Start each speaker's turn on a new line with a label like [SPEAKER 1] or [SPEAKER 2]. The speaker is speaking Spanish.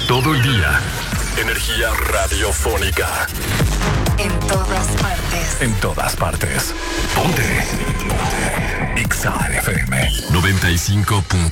[SPEAKER 1] Todo el día. Energía radiofónica.
[SPEAKER 2] En todas partes.
[SPEAKER 1] En todas partes. Ponte. Ponte. Exa FM 95.7.